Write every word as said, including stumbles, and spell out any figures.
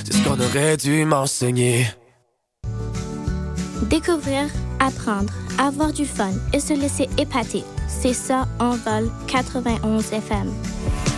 C'est ce qu'on aurait dû m'enseigner. Découvrir, apprendre, avoir du fun et se laisser épater. C'est ça, Envol quatre-vingt-onze F M.